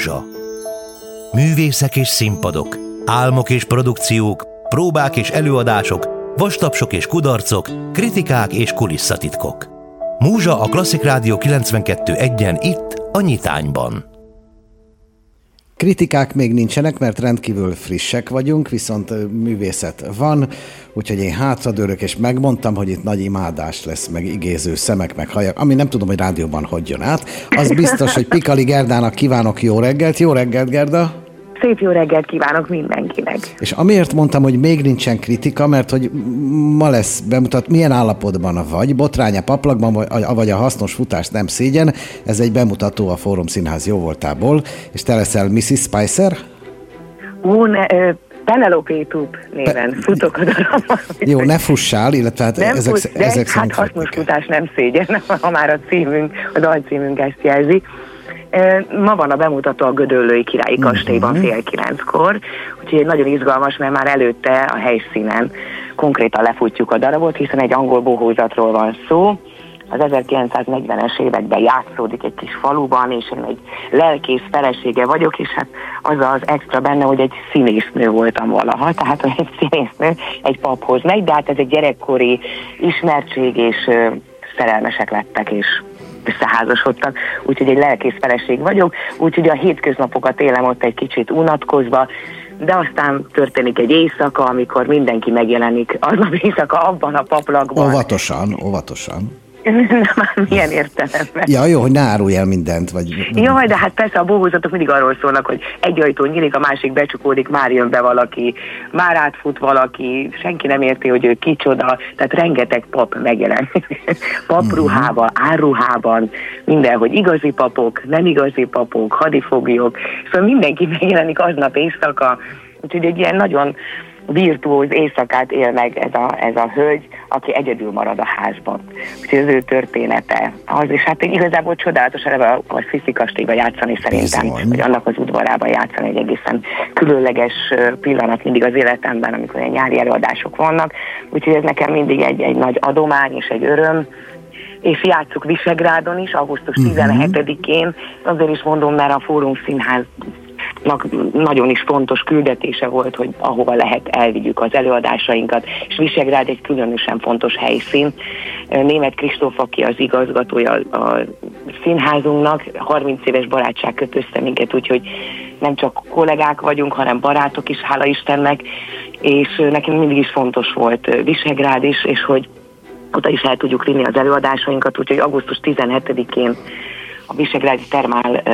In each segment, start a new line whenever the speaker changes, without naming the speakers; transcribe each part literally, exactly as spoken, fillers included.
Múzsa. Művészek és színpadok, álmok és produkciók, próbák és előadások, vastapsok és kudarcok, kritikák és kulisszatitkok. Múzsa a Klasszik Rádió kilencvenkettő egyen itt, a Nyitányban.
Kritikák még nincsenek, mert rendkívül frissek vagyunk, viszont művészet van, úgyhogy én hátradőlök, és megmondtam, hogy itt nagy imádás lesz, meg igéző szemek, meg hajak, ami nem tudom, hogy rádióban hogy jön át. Az biztos, hogy Pikali Gerdának kívánok jó reggelt. Jó reggelt, Gerda!
Szép jó reggelt kívánok mindenkinek!
És amiért mondtam, hogy még nincsen kritika, mert hogy ma lesz bemutat, milyen állapotban vagy, botrány a paplakban, vagy a hasznos futás nem szégyen, ez egy bemutató a Fórum Színház jóvoltából, és te leszel missziz Spicer?
Ó, ne, ö, Penelope Tup néven Pe- futok a darabban.
Jó, ne fussál, illetve hát
nem
ezek,
fut, de
ezek
hát hasznos futás nem szégyen, ha már a címünk, a dalcímünk ezt jelzi. Ma van a bemutató a Gödöllői Királyi Kastélyban uh-huh. fél kilenckor, úgyhogy nagyon izgalmas, mert már előtte a helyszínen konkrétan lefutjuk a darabot, hiszen egy angol bohózatról van szó. Az ezerkilencszáznegyvenes években játszódik egy kis faluban, és én egy lelkész felesége vagyok, és hát az az extra benne, hogy egy színésznő voltam valaha, tehát hogy egy színésznő egy paphoz megy, de hát ez egy gyerekkori ismertség, és ö, szerelmesek lettek, és összeházasodtak, úgyhogy egy lelkész feleség vagyok, úgyhogy a hétköznapokat élem ott egy kicsit unatkozva, de aztán történik egy éjszaka, amikor mindenki megjelenik aznap éjszaka abban a paplakban.
Óvatosan, óvatosan.
Már milyen értelemben?
Ja, jó, hogy ne árulj el mindent. Vagy...
Jaj, de hát persze a bohózatok mindig arról szólnak, hogy egy ajtó nyílik, a másik becsukódik, már jön be valaki, már átfut valaki, senki nem érti, hogy ő kicsoda, tehát rengeteg pap megjelenik. Papruhában, árruhában, mindenhogy igazi papok, nem igazi papok, hadifoglyok, szóval mindenki megjelenik aznap éjszaka, úgyhogy egy ilyen nagyon virtuóz éjszakát él meg ez a, ez a hölgy, aki egyedül marad a házban. Úgyhogy az ő története az, és hát igazából csodálatos eleve a, a Sziszi kastélyban játszani szerintem, vagy annak az udvarában játszani egy egészen különleges pillanat mindig az életemben, amikor ilyen nyári előadások vannak. Úgyhogy ez nekem mindig egy, egy nagy adomány és egy öröm. És játsszuk Visegrádon is, augusztus tizenhetedikén, azért is mondom, mert a Fórum Színház nagyon is fontos küldetése volt, hogy ahova lehet elvigyük az előadásainkat, és Visegrád egy különösen fontos helyszín. Németh Kristóf, aki az igazgatója a színházunknak, harminc éves barátság köt össze minket, úgyhogy nem csak kollégák vagyunk, hanem barátok is, hála Istennek, és nekem mindig is fontos volt Visegrád is, és hogy oda is el tudjuk vinni az előadásainkat, úgyhogy augusztus tizenhetedikén a Visegrádi Termál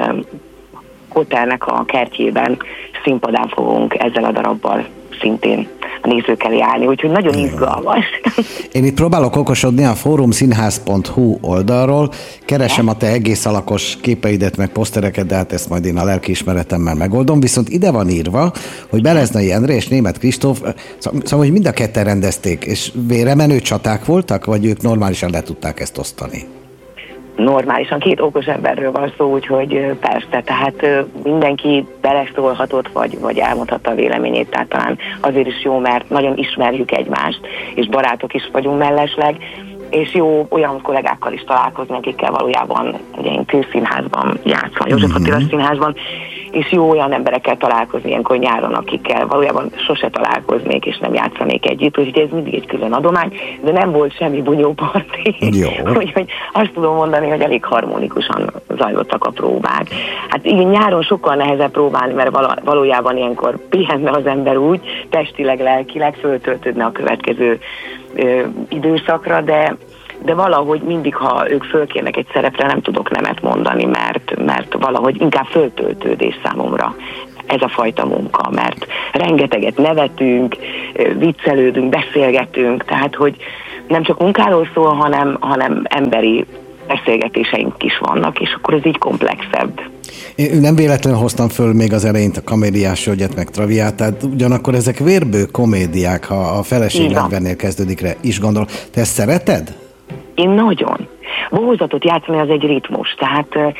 hotelnek a kertjében színpadán fogunk ezzel a darabbal szintén a nézők elé állni, úgyhogy nagyon izgalmas.
Én itt próbálok okosodni a fórumszínház pont hu oldalról, keresem a te egész alakos képeidet, meg posztereket, de hát ezt majd én a lelkiismeretemmel megoldom, viszont ide van írva, hogy Beleznai Endre és Németh Kristóf, szóval, hogy mind a ketten rendezték, és véremenő csaták voltak, vagy ők normálisan le tudták ezt osztani?
Normálisan két okos emberről van szó, úgyhogy persze, tehát mindenki beleszólhatott, vagy, vagy elmondhatta a véleményét, tehát talán azért is jó, mert nagyon ismerjük egymást, és barátok is vagyunk mellesleg, és jó olyan kollégákkal is találkozni, akikkel valójában ugye én Kőszínházban játszom, József Attila Színházban, és jó olyan emberekkel találkozni ilyenkor nyáron, akikkel valójában sose találkoznék, és nem játszanék együtt, úgyhogy ez mindig egy külön adomány, de nem volt semmi bunyóparti. Úgyhogy azt tudom mondani, hogy elég harmonikusan zajlottak a próbák. Hát igen, nyáron sokkal nehezebb próbálni, mert valójában ilyenkor pihenne az ember úgy, testileg, lelkileg föltöltődne a következő ö, időszakra, de de valahogy mindig, ha ők fölkérnek egy szerepre, nem tudok nemet mondani, mert, mert valahogy inkább föltöltődés számomra ez a fajta munka, mert rengeteget nevetünk, viccelődünk, beszélgetünk, tehát hogy nem csak munkáról szól, hanem, hanem emberi beszélgetéseink is vannak, és akkor ez így komplexebb.
Én nem véletlenül hoztam föl még az elején a Kaméliás hölgyet, meg Traviátát, ugyanakkor ezek vérbő komédiák, ha a feleség nedvennél kezdődik rá, is gondol. Te ezt szereted?
Én nagyon. Bohózatot játszani az egy ritmus, tehát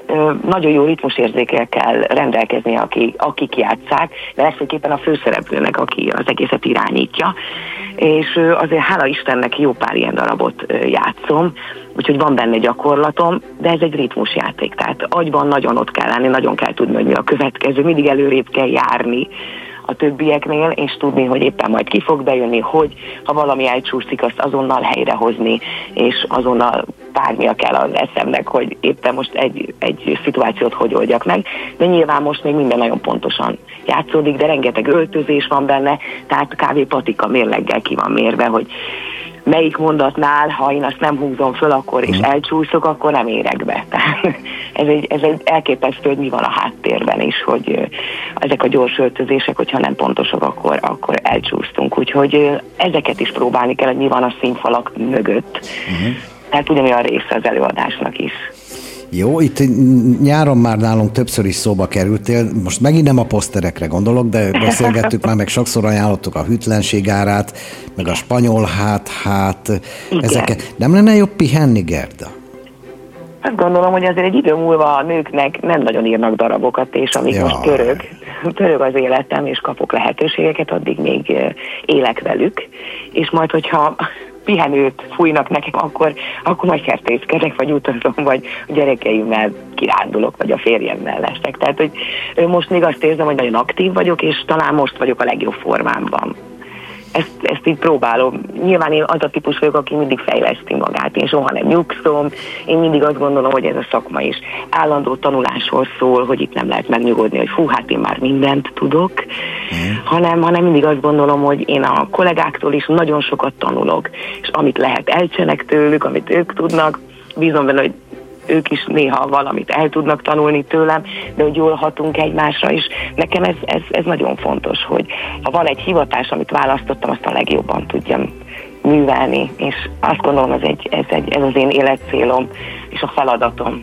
nagyon jó ritmusérzékkel kell rendelkezni, akik, akik játsszák, de legfőképpen a főszereplőnek, aki az egészet irányítja, és azért hála Istennek jó pár ilyen darabot játszom, úgyhogy van benne gyakorlatom, de ez egy ritmusjáték, tehát agyban nagyon ott kell lenni, nagyon kell tudni, hogy mi a következő, mindig előrébb kell járni a többieknél, és tudni, hogy éppen majd ki fog bejönni, hogy ha valami elcsúszik, azt azonnal helyrehozni, és azonnal párnia kell az eszemnek, hogy éppen most egy, egy szituációt hogy oldjak meg, de nyilván most még minden nagyon pontosan játszódik, de rengeteg öltözés van benne, tehát kávé patika mérleggel ki van mérve, hogy melyik mondatnál, ha én azt nem húzom föl, akkor és elcsúszok, akkor nem érek be. Tehát ez egy, ez egy elképesztő, hogy mi van a háttérben is, hogy ezek a gyors öltözések, hogyha nem pontosak, akkor, akkor elcsúsztunk. Úgyhogy ezeket is próbálni kell, hogy mi van a színfalak mögött. Uh-huh. Tehát ugyanolyan része az előadásnak is.
Jó, itt nyáron már nálunk többször is szóba kerültél, most megint nem a poszterekre gondolok, de beszélgettük már, meg sokszor ajánlottuk a hűtlenség árát, meg a spanyol hát-hát, ezeket. Nem lenne jobb pihenni, Gerda?
Azt gondolom, hogy azért egy idő múlva a nőknek nem nagyon írnak darabokat, és amíg ja. most törög, törög az életem, és kapok lehetőségeket, addig még élek velük, és majd, hogyha pihenőt fújnak nekem, akkor, akkor majd kertészkedek, vagy utazom, vagy a gyerekeimmel kirándulok, vagy a férjemmel leszek. Tehát, hogy most még azt érzem, hogy nagyon aktív vagyok, és talán most vagyok a legjobb formámban. Ezt, ezt így próbálom. Nyilván én az a típus vagyok, aki mindig fejleszti magát. Én soha nem nyugszom. Én mindig azt gondolom, hogy ez a szakma is állandó tanulásról szól, hogy itt nem lehet megnyugodni, hogy fú, hát én már mindent tudok, mm. hanem, hanem mindig azt gondolom, hogy én a kollégáktól is nagyon sokat tanulok, és amit lehet elcsenek tőlük, amit ők tudnak, bízom benne, hogy ők is néha valamit el tudnak tanulni tőlem, de hogy jól hatunk egymásra is. Nekem ez, ez, ez nagyon fontos, hogy ha van egy hivatás, amit választottam, azt a legjobban tudjam művelni, és azt gondolom, ez, egy, ez, egy, ez az én életcélom és a feladatom.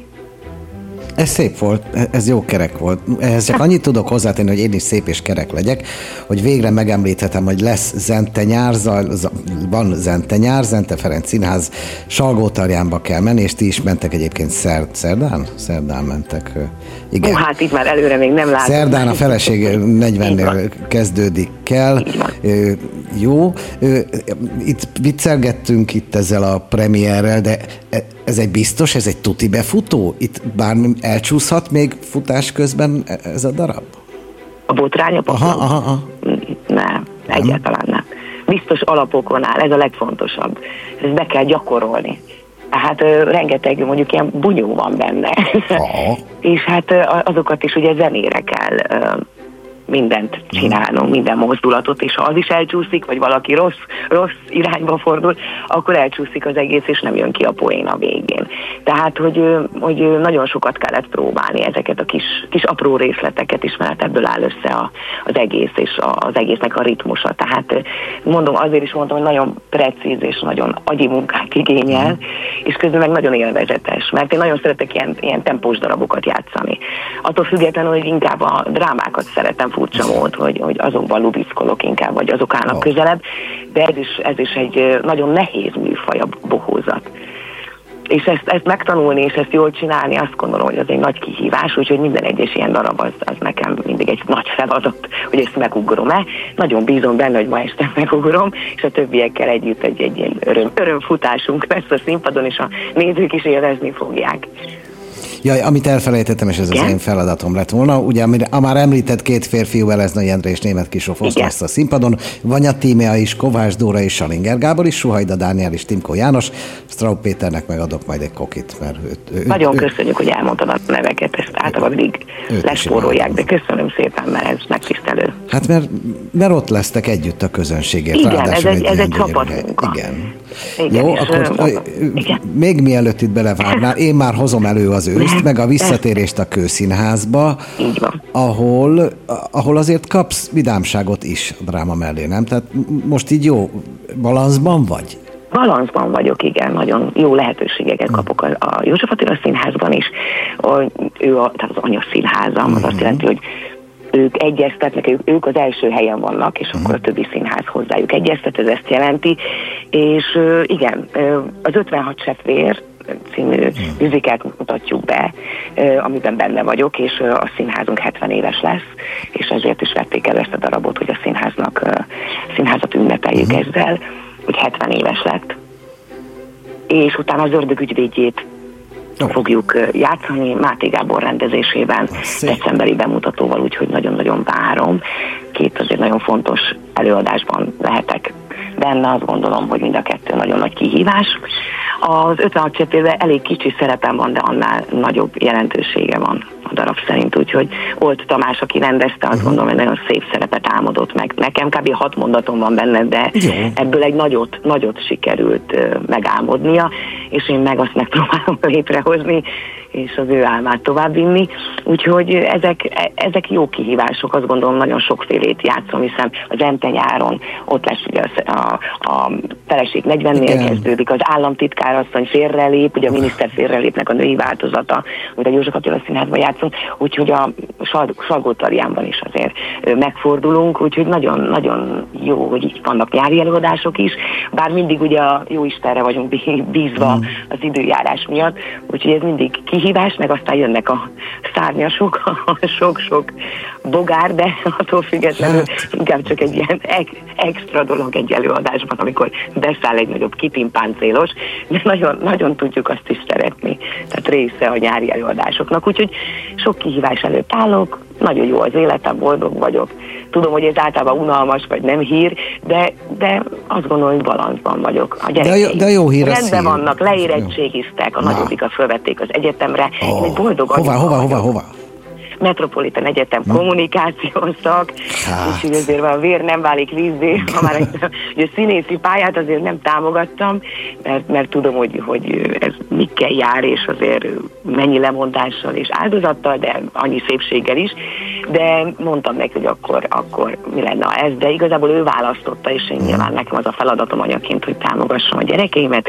Ez szép volt, ez jó kerek volt. Ehhez csak annyit tudok hozzátenni, hogy én is szép és kerek legyek, hogy végre megemlíthetem, hogy lesz Zente nyár, van Zente nyár, Zente Ferenc Színház, Salgótarjánba kell menni, és ti is mentek egyébként szerd, szerdán? Szerdán mentek. Igen.
Ó, hát itt már előre még nem látom.
Szerdán a feleség negyvennél kezdődik kell. Jó. Itt viccelgettünk itt ezzel a premierrel, de ez egy biztos, ez egy tuti befutó? Itt bármi elcsúszhat még futás közben ez a darab?
A botrány a
aha, aha, aha.
Nem, egyáltalán nem. Biztos alapokon áll, ez a legfontosabb. Ezt be kell gyakorolni. Hát rengeteg mondjuk ilyen bunyó van benne. És hát azokat is ugye zenére kell mindent csinálnom, minden mozdulatot, és ha az is elcsúszik, vagy valaki rossz, rossz irányba fordul, akkor elcsúszik az egész, és nem jön ki a poén a végén. Tehát, hogy, hogy nagyon sokat kellett próbálni ezeket a kis, kis apró részleteket is, mert ebből áll össze a, az egész, és az egésznek a ritmusa. Tehát mondom, azért is mondtam, hogy nagyon precíz és nagyon agyi munkát igényel, és közben meg nagyon élvezetes, mert én nagyon szeretek ilyen, ilyen tempós darabokat játszani. Attól függetlenül, hogy inkább a drámákat szeretem, furcsa mód, hogy, hogy azokban lubiszkolok inkább, vagy azok állnak oh. közelebb, de ez is, ez is egy nagyon nehéz műfaj, a bohózat. És ezt, ezt megtanulni, és ezt jól csinálni, azt gondolom, hogy az egy nagy kihívás, úgyhogy minden egyes ilyen darab az, az nekem mindig egy nagy feladat, hogy ezt megugrom-e. Nagyon bízom benne, hogy ma este megugrom, és a többiekkel együtt egy, egy ilyen öröm, örömfutásunk lesz a színpadon, és a nézők is élvezni fogják.
Jaj, amit elfelejtettem, és ez igen? az én feladatom lett volna. Ugye, amire, a már említett két férfiú, Veleznai Endre és Németh Kristóf lesz a színpadon, Vanya Tímea is, Kovács Dóra és Salinger Gábor is, Suhajda Dániel és Timko János. Straub Péternek megadok majd egy kokit. Mert ő, ő,
Nagyon
ő,
köszönjük, hogy elmondtad a neveket, ezt általában mindig lespórolják, de köszönöm szépen, mert ez megtisztelő.
Hát mert, mert ott lesztek együtt a közönségért.
Igen, ez egy, ez egy csapatmunka.
Igen. Igen. Jó, akkor igen. Még mielőtt itt belevárnál, én már hozom elő az őszt, meg a visszatérést a Kőszínházba, ahol, ahol azért kapsz vidámságot is a dráma mellé, nem? Tehát most így jó balanszban vagy?
Balanszban vagyok, igen, nagyon jó lehetőségeket kapok a, a József Attila Színházban is. A, ő a, tehát az anyaszínházam, az uh-huh. azt jelenti, hogy ők egyeztetnek, ők, ők az első helyen vannak, és uh-huh. akkor a többi színház hozzájuk egyeztet, ez ezt jelenti. És igen, az ötvenhat Seppvér című műzikát mutatjuk be. amiben benne vagyok, és a színházunk hetven éves lesz, és ezért is vették el ezt a darabot, hogy a színháznak, színházat ünnepeljük uh-huh. ezzel, hogy hetven éves lett. És utána az Ördög ügyvédjét oh. fogjuk játszani Máté Gábor rendezésében, decemberi bemutatóval, úgyhogy nagyon-nagyon várom. Két azért nagyon fontos előadásban lehetek benne, azt gondolom, hogy mind a kettő nagyon nagy kihívás. Az ötvenhat cseppében elég kicsi szerepem van, de annál nagyobb jelentősége van a darab szerint, úgyhogy Olt Tamás, aki rendezte, azt uh-huh. gondolom, hogy nagyon szép szerepet álmodott meg. Nekem kb. hat mondatom van benne, de jó. ebből egy nagyot, nagyot sikerült uh, megálmodnia, és én meg azt megpróbálom létrehozni, és az ő álmát továbbvinni. Úgyhogy ezek, ezek jó kihívások, azt gondolom, nagyon sokfélét játszom, hiszen az Ente nyáron ott lesz ugye a, a, a feleség negyvennél kezdődik, az államtitkár asszony félrelép, ugye a miniszter félrelépnek a női változata, amit a József Attila Színházban játszunk, úgyhogy a Salgó-Tarjánban is azért megfordulunk, úgyhogy nagyon-nagyon jó, hogy itt vannak nyári előadások is, bár mindig ugye a Jóistenre vagyunk bízva az időjárás miatt, úgyhogy ez mindig kihívás, meg aztán jönnek a szárnyasok, a sok-sok bogár, de attól függetlenül inkább csak egy ilyen ek- extra dolog egy előadásban, amikor beszáll egy nagyobb kitimpáncélos, de nagyon, nagyon tudjuk azt is szeretni. Tehát része a nyári előadásoknak, úgyhogy sok kihívás előtt állok, nagyon jó az életem, boldog vagyok. Tudom, hogy ez általában unalmas, vagy nem hír, de, de azt gondolom, hogy balanszban vagyok. A
de, jó, de jó hír
rendben vannak, leérettségiztek, a nagyodikat fölvették az egyetemre.
Oh.
Én egy boldog
hova, hova, hova, hova?
Metropolitan Egyetem hm. kommunikációs szak, úgyhogy azért a vér nem válik vízzé, ha már a színészi pályát azért nem támogattam, mert, mert tudom, hogy, hogy ez mikkel jár, és azért mennyi lemondással és áldozattal, de annyi szépséggel is, de mondtam neki, hogy akkor, akkor mi lenne ez, de igazából ő választotta, és én nyilván nekem az a feladatom anyaként, hogy támogassam a gyerekeimet.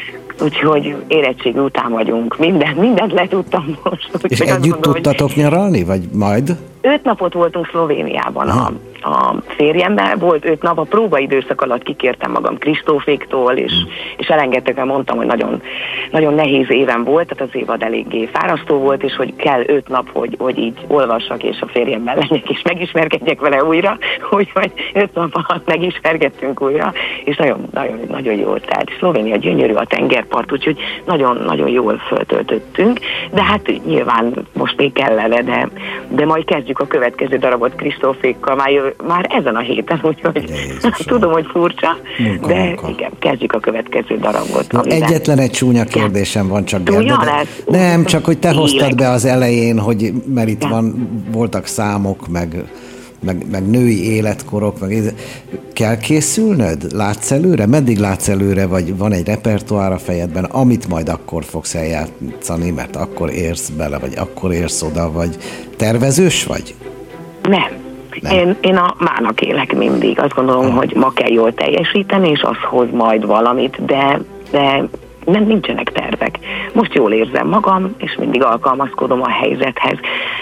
Úgyhogy érettségi után vagyunk. Minden, mindent letudtam most.
És együtt mondom, tudtatok hogy... nyaralni, vagy majd?
Öt napot voltunk Szlovéniában a, a férjemmel. Volt öt nap, a próbaidőszak alatt kikértem magam Kristóféktól, és, hmm. és elengedtek, mert mondtam, hogy nagyon, nagyon nehéz éven volt, tehát az évad eléggé fárasztó volt, és hogy kell öt nap, hogy, hogy így olvassak, és a férjemmel legyek, és megismerkedjek vele újra, hogy majd öt nap alatt megismerkedtünk újra, és nagyon, nagyon, nagyon jól. Tehát Szlovénia gyönyörű, a tengerpart, úgyhogy nagyon-nagyon jól föltöltöttünk, de hát nyilván most még kellene, de, de majd kezdjük a következő darabot Kristófékkal már, jö, már ezen a héten, úgyhogy tudom, hogy furcsa, munka, de munka. Igen, kezdjük a következő darabot.
No, egyetlen egy csúnya kérdésem van csak, Gerda, de nem, csak hogy te hoztad be az elején, hogy mert itt van, voltak számok, meg, meg, meg női életkorok, meg kell készülnöd? Látsz előre? Meddig látsz előre, vagy van egy repertoár a fejedben, amit majd akkor fogsz eljátszani, mert akkor érsz bele, vagy akkor érsz oda, vagy tervezős vagy?
Nem. Nem. Én, én a mának élek mindig. Azt gondolom, ha. hogy ma kell jól teljesíteni, és az hoz majd valamit, de, de nem nincsenek tervek. Most jól érzem magam, és mindig alkalmazkodom a helyzethez.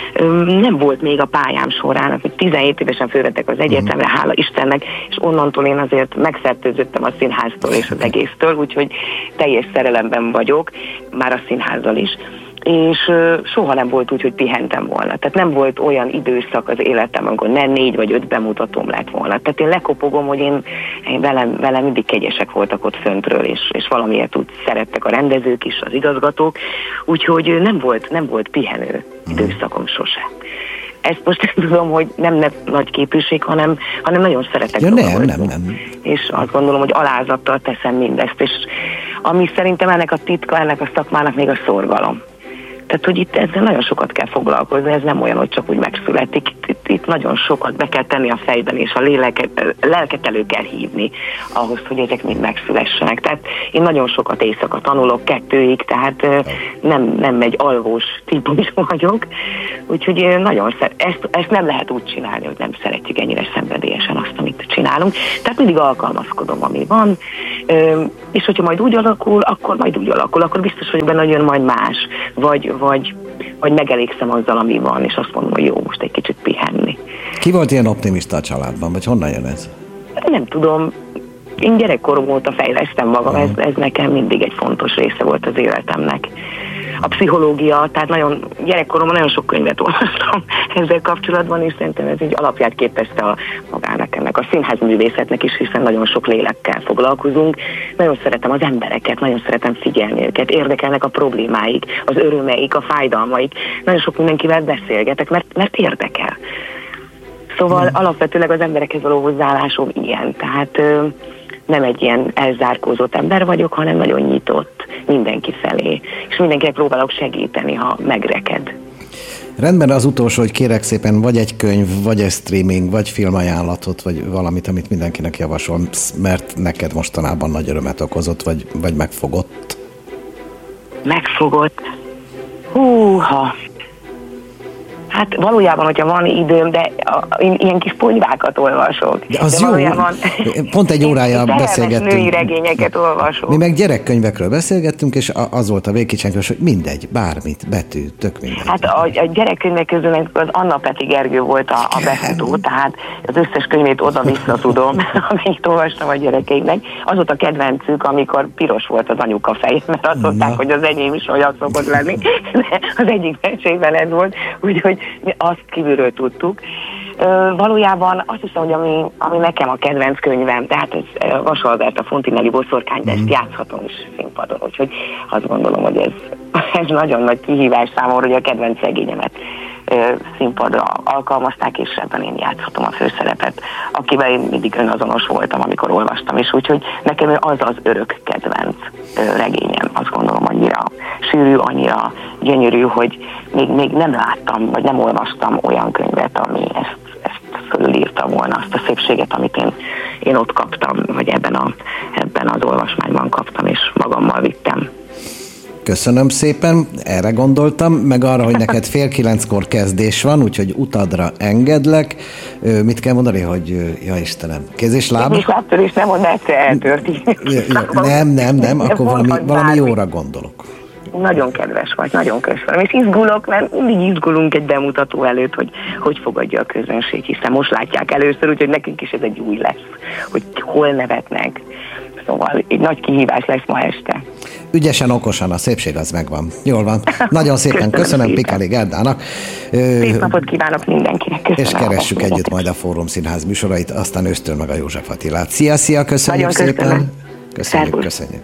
Nem volt még a pályám során, hogy tizenhét évesen fölvettek az egyetemre, hála Istennek, és onnantól én azért megfertőzöttem a színháztól és az egésztől, úgyhogy teljes szerelemben vagyok, már a színházzal is. És uh, soha nem volt úgy, hogy pihentem volna. Tehát nem volt olyan időszak az életem, amikor nem négy vagy öt bemutatóm lett volna. Tehát én lekopogom, hogy én, én velem, velem mindig kegyesek voltak ott föntről, és, és valamiért úgy szerettek a rendezők is, az igazgatók. Úgyhogy nem volt, nem volt pihenő időszakom sose. Ezt most nem tudom, hogy nem, nem nagy képűség, hanem, hanem nagyon szeretek
ja, nem, nem, nem.
És azt gondolom, hogy alázattal teszem mindezt. És ami szerintem ennek a titka, ennek a szakmának még a szorgalom. Tehát, hogy itt ezzel nagyon sokat kell foglalkozni, ez nem olyan, hogy csak úgy megszületik. Itt, itt, itt nagyon sokat be kell tenni a fejben, és a léleket, lelket elő kell hívni ahhoz, hogy ezek mind megszülessenek. Tehát én nagyon sokat éjszaka tanulok, kettőig, tehát nem, nem egy alvós típus vagyok. Úgyhogy én nagyon szeret, ezt, ezt nem lehet úgy csinálni, hogy nem szeretjük ennyire szenvedélyesen azt, amit csinálunk. Tehát mindig alkalmazkodom, ami van, és hogyha majd úgy alakul, akkor majd úgy alakul, akkor biztos vagyok benne, hogy jön majd más, vagy Vagy, vagy megelégszem azzal, ami van, és azt mondom, hogy jó, most egy kicsit pihenni.
Ki volt ilyen optimista a családban, vagy honnan jön ez?
Nem tudom. Én gyerekkorom óta fejlesztem magam, ez, ez nekem mindig egy fontos része volt az életemnek. a pszichológia, tehát nagyon gyerekkoromban nagyon sok könyvet olvastam ezzel kapcsolatban, és szerintem ez egy alapját képezte a magának ennek a színházművészetnek is, hiszen nagyon sok lélekkel foglalkozunk. Nagyon szeretem az embereket, nagyon szeretem figyelni őket, érdekelnek a problémáik, az örömeik, a fájdalmaik. Nagyon sok mindenkivel beszélgetek, mert, mert érdekel. Szóval mm. alapvetőleg az emberekhez való hozzáállásom ilyen, tehát ö, nem egy ilyen elzárkózott ember vagyok, hanem nagyon nyitott mindenki felé, és mindenkinek próbálok segíteni, ha megreked.
Rendben, az utolsó, hogy kérek szépen, vagy egy könyv, vagy egy streaming, vagy filmajánlatot, vagy valamit, amit mindenkinek javasol, mert neked mostanában nagy örömet okozott, vagy, vagy megfogott.
Megfogott? Húha! Hát valójában, hogyha van időm, de a, én ilyen kis ponyvákat olvasok.
De az
de
jó,
valójában...
pont egy órája beszélgettünk.
Női regényeket olvasok.
Mi meg gyerekkönyvekről beszélgettünk, és az volt a végkicsenkös, hogy mindegy, bármit, betű, tök mindegy.
Hát a, a gyerekkönyvek közül az Anna Peti Gergő volt a, a befutó, tehát az összes könyvét oda-vissza tudom, amit olvastam a gyerekeimnek. Az volt a kedvencük, amikor piros volt az anyuka feje, mert azt mondták, hogy az enyém is olyan szokott lenni. De az egyik mesében ez volt, úgyhogy mi azt kívülről tudtuk. Ö, valójában azt hiszem, hogy ami, ami nekem a kedvenc könyvem, tehát ez Vasalbert a Fontinelli boszorkány, de ezt játszhatom is színpadon, úgyhogy azt gondolom, hogy ez, ez nagyon nagy kihívás számomra, hogy a kedvenc regényemet ö, színpadra alkalmazták, és ebben én játszhatom a főszerepet, akivel én mindig önazonos voltam, amikor olvastam, és úgyhogy nekem az az örök kedvenc ö, regényem, azt gondolom, annyira sűrű, annyira gyönyörű, hogy még, még nem láttam, vagy nem olvastam olyan könyvet, ami ezt, ezt fölülírta volna, azt a szépséget, amit én, én ott kaptam, vagy ebben, a, ebben az olvasmányban kaptam, és magammal vittem.
Köszönöm szépen, erre gondoltam, meg arra, hogy neked fél kilenckor kezdés van, úgyhogy utadra engedlek. Mit kell mondani, hogy ja Istenem, kéz és láb?
Kéz és lábtörés, nem mond, egyszer eltört.
Nem, nem, nem, akkor valami, valami jóra gondolok.
Nagyon kedves vagy, nagyon köszönöm, és izgulok, mert mindig izgulunk egy bemutató előtt, hogy hogy fogadja a közönség, hiszen most látják először, úgyhogy nekünk is ez egy új lesz, hogy hol nevetnek. Szóval egy nagy kihívás lesz ma este.
Ügyesen, okosan, a szépség az megvan. Jól van. Nagyon szépen köszönöm, köszönöm Pikeli Gerdának.
Szép napot kívánok mindenkinek. Köszönöm.
És keressük együtt majd a Fórum Színház műsorait, aztán ősztől meg a József Attilát. Szia, szia, köszönjük nagyon szépen. Köszönöm. Köszönjük, Szervusz. Köszönjük.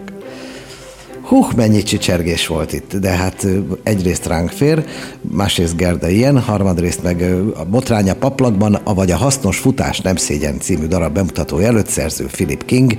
Hú, mennyi csicsergés volt itt, de hát egyrészt ránk fér, másrészt Gerda ilyen, harmadrészt meg a Botrány a paplakban, vagy a Hasznos futás nem szégyen című darab bemutatója előtt szerző Philip King,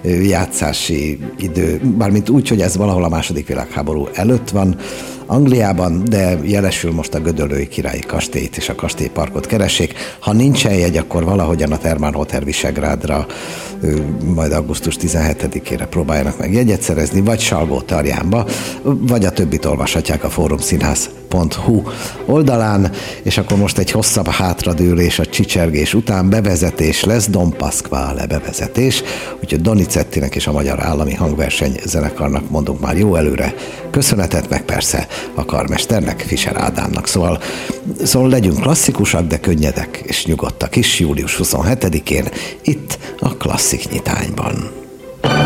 játszási idő, bármint úgy, hogy ez valahol a második világháború előtt van, Angliában, de jelesül most a Gödöllői Királyi Kastélyt és a kastélyparkot keressék. Ha nincsen jegy, akkor valahogyan a Thermal Hotel Visegrádra majd augusztus tizenhetedikére próbáljanak meg jegyet szerezni, vagy Salgó-Tarjánba, vagy a többit olvashatják a fórumszínház pont hu oldalán, és akkor most egy hosszabb hátradőlés a csicsergés után, bevezetés lesz, Don Pasquale bevezetés, úgyhogy Donizettinek és a Magyar Állami Hangverseny Zenekarnak mondunk már jó előre köszönetet, meg persze a karmesternek, Fischer Ádámnak. Szóval, szóval legyünk klasszikusak, de könnyedek és nyugodtak is július huszonhetedikén itt a Klasszik Nyitányban.